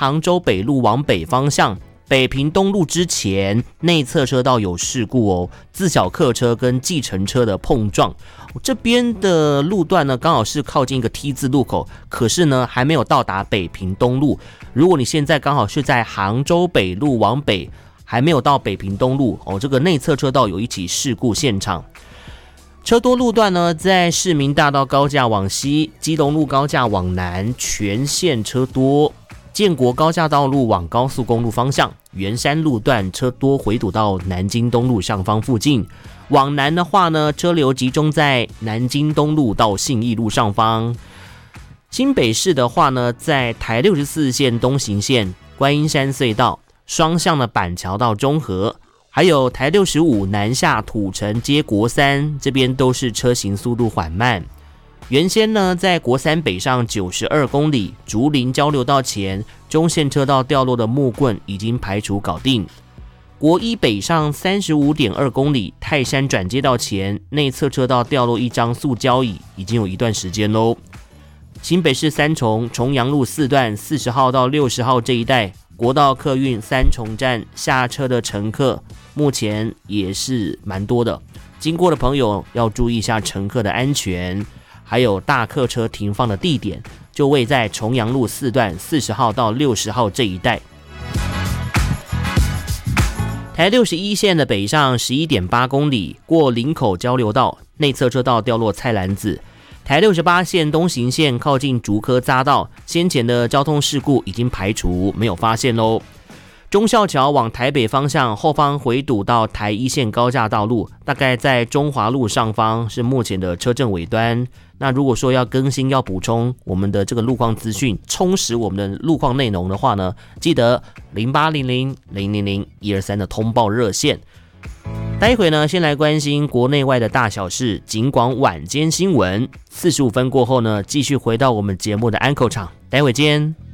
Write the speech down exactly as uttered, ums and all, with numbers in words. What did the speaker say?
杭州北路往北方向北平东路之前，内侧车道有事故哦，自小客车跟计程车的碰撞。这边的路段呢，刚好是靠近一个 T 字路口，可是呢还没有到达北平东路。如果你现在刚好是在杭州北路往北，还没有到北平东路哦，这个内侧车道有一起事故现场。车多路段呢，在市民大道高架往西、基隆路高架往南全线车多。建国高架道路往高速公路方向，圆山路段车多回堵到南京东路上方附近。往南的话呢，车流集中在南京东路到信义路上方。新北市的话呢，在台六十四线东行线、观音山隧道、双向的板桥到中和，还有台六十五南下土城接国三，这边都是车行速度缓慢。原先呢，在国三北上九十二公里，竹林交流道前中线车道掉落的木棍已经排除搞定。国一北上三十五点二公里，泰山转接道前内侧车道掉落一张塑胶椅，已经有一段时间喽。新北市三重重阳路四段四十号到六十号这一带，国道客运三重站下车的乘客目前也是蛮多的，经过的朋友要注意一下乘客的安全。还有大客车停放的地点就位在重阳路四段四十号到六十号这一带。台六十一线的北上 十一点八公里，过林口交流道，内侧车道掉落菜篮子。台六十八线东行线靠近竹科匝道，先前的交通事故已经排除，没有发现咯。忠孝桥往台北方向，后方回堵到台一线高架道路，大概在中华路上方是目前的车阵尾端。那如果说要更新、要补充我们的这个路况资讯，充实我们的路况内容的话呢，记得零八零零零零零一二三的通报热线。待会呢，先来关心国内外的大小事，警广晚间新闻。四十五分过后呢，继续回到我们节目的安口场。待会见。